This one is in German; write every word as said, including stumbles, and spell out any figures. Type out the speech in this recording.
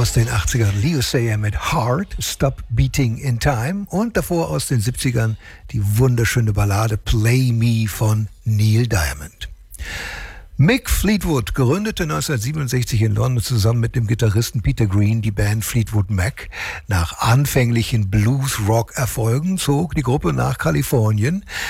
aus den achtzigern Leo Sayer mit Heart, Stop Beating in Time und davor aus den siebzigern die wunderschöne Ballade Play Me von Neil Diamond. Mick Fleetwood gründete neunzehnhundertsiebenundsechzig in London zusammen mit dem Gitarristen Peter Green die Band Fleetwood Mac. Nach anfänglichen Blues-Rock-Erfolgen zog die Gruppe nach Kalifornien,